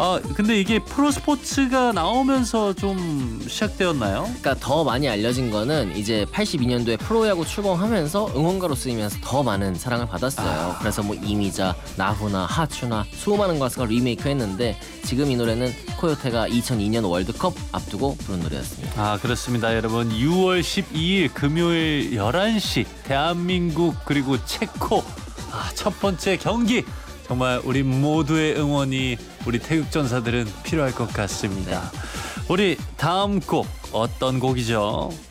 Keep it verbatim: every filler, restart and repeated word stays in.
아 근데 이게 프로스포츠가 나오면서 좀 시작되었나요? 그러니까 더 많이 알려진 거는 이제 팔십이 년도에 프로야구 출범하면서 응원가로 쓰이면서 더 많은 사랑을 받았어요. 아. 그래서 뭐 이미자, 나훈아, 하추나 수많은 가수가 리메이크했는데 지금 이 노래는 코요테가 이천이 년 월드컵 앞두고 부른 노래였습니다. 아 그렇습니다 여러분. 유월 십이일 금요일 열한 시 대한민국 그리고 체코 아, 첫 번째 경기 정말 우리 모두의 응원이 우리 태극전사들은 필요할 것 같습니다. 우리 다음 곡 어떤 곡이죠?